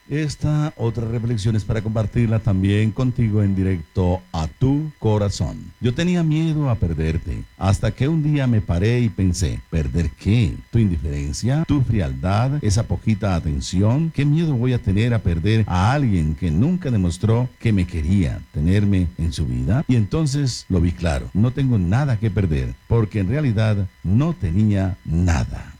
Esta otra reflexión es para compartirla también contigo en directo a tu corazón. Yo tenía miedo a perderte, hasta que un día me paré y pensé, ¿perder qué? ¿Tu indiferencia? ¿Tu frialdad? ¿Esa poquita atención? ¿Qué miedo voy a tener a perder a alguien que nunca demostró que me quería, tenerme en su vida? Y entonces lo vi claro, no tengo nada que perder, porque en realidad no tenía nada.